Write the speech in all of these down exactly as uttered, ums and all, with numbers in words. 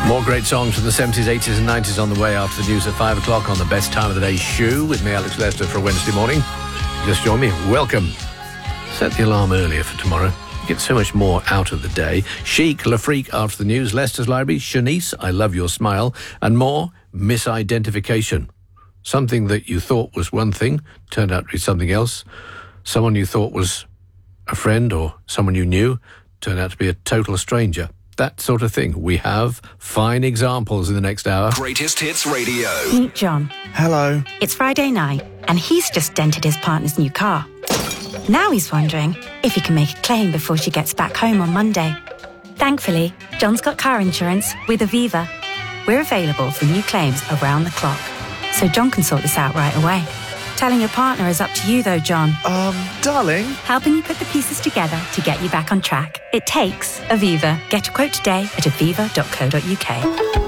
More great songs from the seventies, eighties and nineties on the way after the news at five o'clock on the best time of the day shoe with me, Alex Lester, for a Wednesday morning. Just join me. Welcome. Set the alarm earlier for tomorrow. You get so much more out of the day. Chic, Le Freak after the news, Leicester's Library, Shanice, I Love Your Smile, and more misidentification. Something that you thought was one thing turned out to be something else. Someone you thought was a friend or someone you knew turned out to be a total stranger. That sort of thing. We have fine examples in the next hour. Greatest Hits Radio. Meet John. Hello. It's Friday night, and he's just dented his partner's new car. Now he's wondering if he can make a claim before she gets back home on Monday. Thankfully, John's got car insurance with Aviva. We're available for new claims around the clock, so John can sort this out right away. Telling your partner is up to you, though, John. Um, darling. Helping you put the pieces together to get you back on track. It takes Aviva. Get a quote today at aviva dot co dot uk.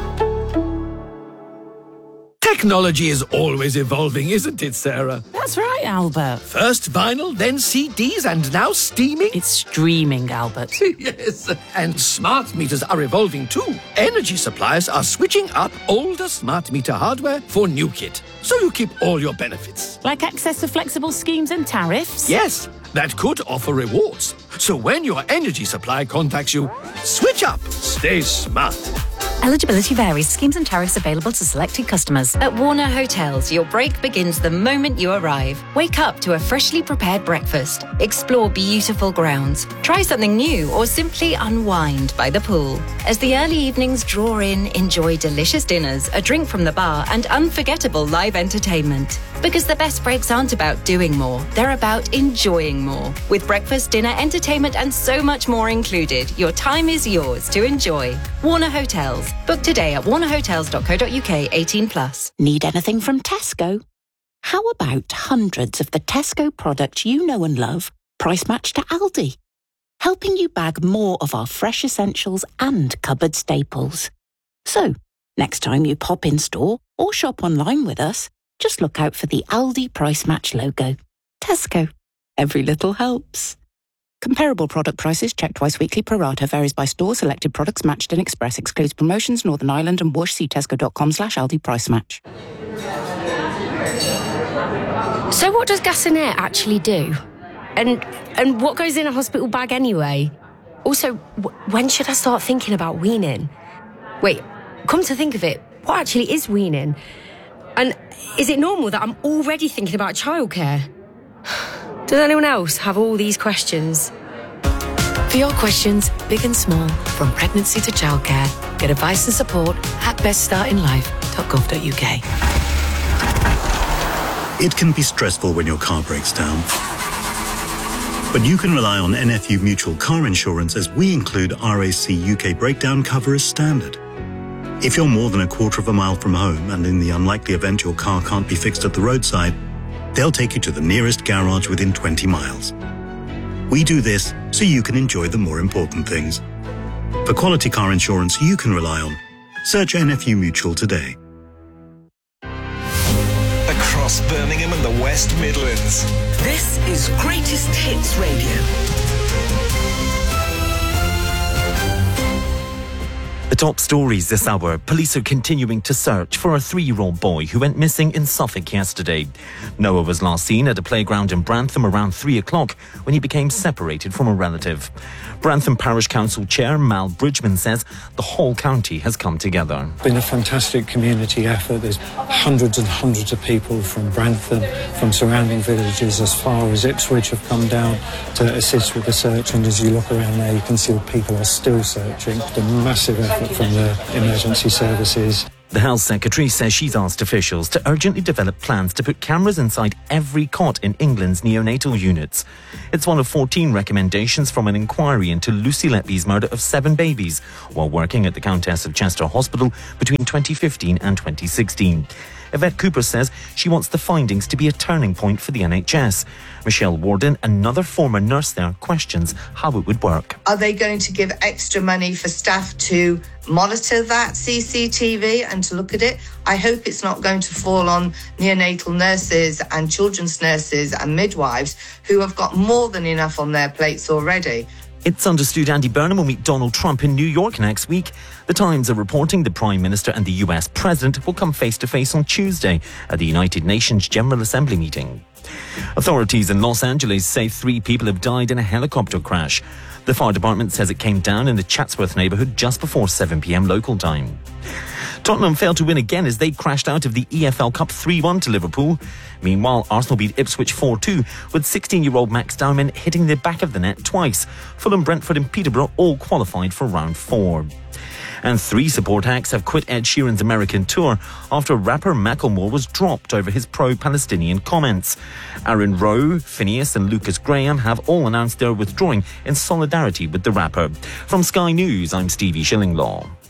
Technology is always evolving, isn't it, Sarah? That's right, Albert. First vinyl, then C Ds, and now streaming? It's streaming, Albert. Yes, and smart meters are evolving too. Energy suppliers are switching up older smart meter hardware for new kit, so you keep all your benefits. Like access to flexible schemes and tariffs? Yes, that could offer rewards. So when your energy supplier contacts you, switch up. Stay smart. Eligibility varies. Schemes and tariffs available to selected customers. At Warner Hotels, your break begins the moment you arrive. Wake up to a freshly prepared breakfast. Explore beautiful grounds. Try something new or simply unwind by the pool. As the early evenings draw in, enjoy delicious dinners, a drink from the bar, and unforgettable live entertainment. Because the best breaks aren't about doing more, they're about enjoying more. With breakfast, dinner, entertainment, and so much more included, your time is yours to enjoy. Warner Hotels. Book today at warner hotels dot co dot uk, eighteen plus. Need anything from Tesco? How about hundreds of the Tesco products you know and love, price matched to Aldi? Helping you bag more of our fresh essentials and cupboard staples. So, next time you pop in store or shop online with us, just look out for the Aldi Price Match logo. Tesco. Every little helps. Comparable product prices checked twice weekly. Pro rata varies by store. Selected products matched in Express. Excludes promotions. Northern Ireland and Whoosh. See tesco.com slash Aldi Price Match. So what does gas and air actually do? And and what goes in a hospital bag anyway? Also, w- when should I start thinking about weaning? Wait, come to think of it, what actually is weaning? And is it normal that I'm already thinking about childcare? Does anyone else have all these questions? For your questions, big and small, from pregnancy to childcare, get advice and support at best start in life dot gov dot uk. It can be stressful when your car breaks down. But you can rely on N F U Mutual Car Insurance as we include R A C U K breakdown cover as standard. If you're more than a quarter of a mile from home and in the unlikely event your car can't be fixed at the roadside, they'll take you to the nearest garage within twenty miles. We do this so you can enjoy the more important things. For quality car insurance you can rely on, search N F U Mutual today. Across Birmingham and the West Midlands. This is Greatest Hits Radio. The top stories this hour. Police are continuing to search for a three-year-old boy who went missing in Suffolk yesterday. Noah was last seen at a playground in Brantham around three o'clock when he became separated from a relative. Brantham Parish Council Chair Mal Bridgman says the whole county has come together. It's been a fantastic community effort. There's hundreds and hundreds of people from Brantham, from surrounding villages as far as Ipswich have come down to assist with the search, and as you look around there you can see that people are still searching. It's a massive effort from the emergency services. The Health Secretary says she's asked officials to urgently develop plans to put cameras inside every cot in England's neonatal units. It's one of fourteen recommendations from an inquiry into Lucy Letby's murder of seven babies while working at the Countess of Chester Hospital between twenty fifteen and twenty sixteen. Yvette Cooper says she wants the findings to be a turning point for the N H S. Michelle Warden, another former nurse there, questions how it would work. Are they going to give extra money for staff to monitor that C C T V and to look at it? I hope it's not going to fall on neonatal nurses and children's nurses and midwives who have got more than enough on their plates already. It's understood Andy Burnham will meet Donald Trump in New York next week. The Times are reporting the Prime Minister and the U S President will come face-to-face on Tuesday at the United Nations General Assembly meeting. Authorities in Los Angeles say three people have died in a helicopter crash. The fire department says it came down in the Chatsworth neighbourhood just before seven p.m. local time. Tottenham failed to win again as they crashed out of the E F L Cup three one to Liverpool. Meanwhile, Arsenal beat Ipswich four two, with sixteen-year-old Max Dowman hitting the back of the net twice. Fulham, Brentford and Peterborough all qualified for round four. And three support acts have quit Ed Sheeran's American tour after rapper Macklemore was dropped over his pro-Palestinian comments. Aaron Rowe, Phineas and Lucas Graham have all announced they're withdrawing in solidarity with the rapper. From Sky News, I'm Stevie Shillinglaw.